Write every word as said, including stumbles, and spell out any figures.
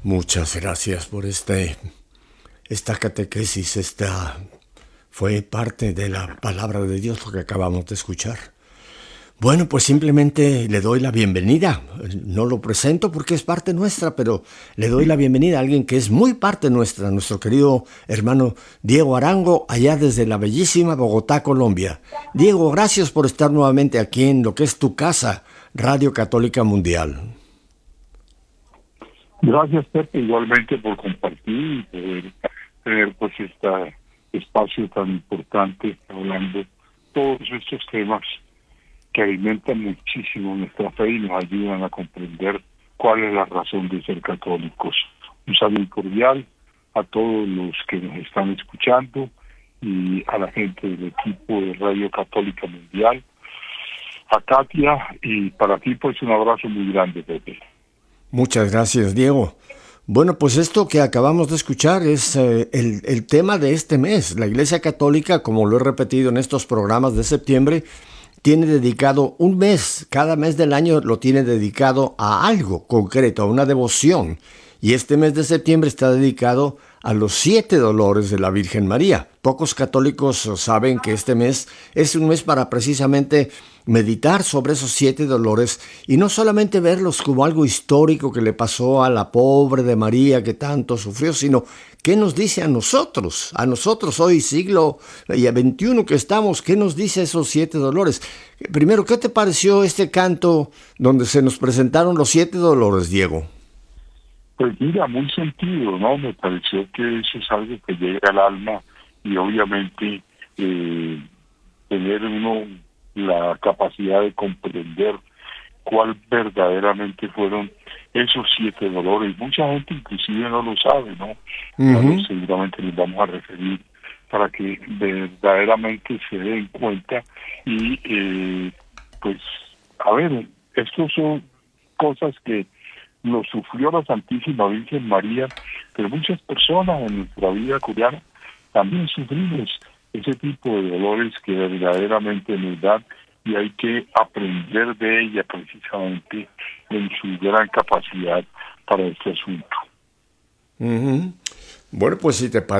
Muchas gracias por este, esta catequesis, esta fue parte de la palabra de Dios lo que acabamos de escuchar. Bueno, pues simplemente le doy la bienvenida. No lo presento porque es parte nuestra, pero le doy la bienvenida a alguien que es muy parte nuestra, nuestro querido hermano Diego Arango, allá desde la bellísima Bogotá, Colombia. Diego, gracias por estar nuevamente aquí en lo que es tu casa, Radio Católica Mundial. Gracias, Pepe, igualmente por compartir y poder tener pues este espacio tan importante hablando todos estos temas que alimentan muchísimo nuestra fe y nos ayudan a comprender cuál es la razón de ser católicos. Un saludo cordial a todos los que nos están escuchando y a la gente del equipo de Radio Católica Mundial, a Katia, y para ti pues un abrazo muy grande, Pepe. Muchas gracias, Diego. Bueno, pues esto que acabamos de escuchar es eh, el, el tema de este mes. La Iglesia Católica, como lo he repetido en estos programas de septiembre, tiene dedicado un mes, cada mes del año lo tiene dedicado a algo concreto, a una devoción. Y este mes de septiembre está dedicado a los siete dolores de la Virgen María. Pocos católicos saben que este mes es un mes para precisamente meditar sobre esos siete dolores y no solamente verlos como algo histórico que le pasó a la pobre de María que tanto sufrió, sino qué nos dice a nosotros, a nosotros hoy siglo veintiuno que estamos, qué nos dice esos siete dolores. Primero, ¿qué te pareció este canto donde se nos presentaron los siete dolores, Diego? Pues mira, muy sentido, ¿no? Me pareció que eso es algo que llega al alma y obviamente eh, tener uno la capacidad de comprender cuál verdaderamente fueron esos siete dolores. Mucha gente inclusive no lo sabe, ¿no? Uh-huh. Claro, seguramente les vamos a referir para que verdaderamente se den cuenta y eh, pues, a ver, estos son cosas que lo sufrió la Santísima Virgen María, pero muchas personas en nuestra vida cotidiana también sufrimos ese tipo de dolores que verdaderamente nos dan y hay que aprender de ella precisamente en su gran capacidad para este asunto. Uh-huh. Bueno, pues si te parece